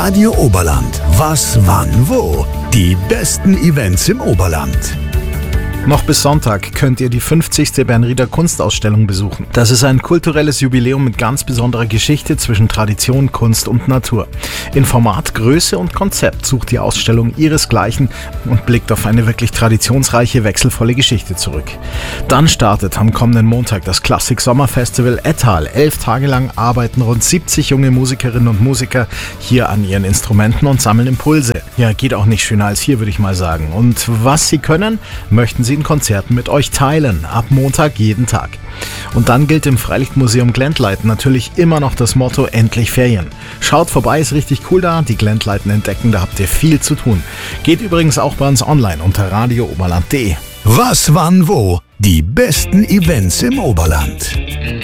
Radio Oberland. Was, wann, wo? Die besten Events im Oberland. Noch bis Sonntag könnt ihr die 50. Bernrieder Kunstausstellung besuchen. Das ist ein kulturelles Jubiläum mit ganz besonderer Geschichte zwischen Tradition, Kunst und Natur. In Format, Größe und Konzept sucht die Ausstellung ihresgleichen und blickt auf eine wirklich traditionsreiche, wechselvolle Geschichte zurück. Dann startet am kommenden Montag das Klassik Sommerfestival Ettal. 11 Tage lang arbeiten rund 70 junge Musikerinnen und Musiker hier an ihren Instrumenten und sammeln Impulse. Ja, geht auch nicht schöner als hier, würde ich mal sagen. Und was sie können, möchten sie in Konzerten mit euch teilen. Ab Montag jeden Tag. Und dann gilt im Freilichtmuseum Glendleiten natürlich immer noch das Motto: endlich Ferien. Schaut vorbei, ist richtig cool da. Die Glendleiten entdecken, da habt ihr viel zu tun. Geht übrigens auch bei uns online unter radiooberland.de. Was, wann, wo? Die besten Events im Oberland.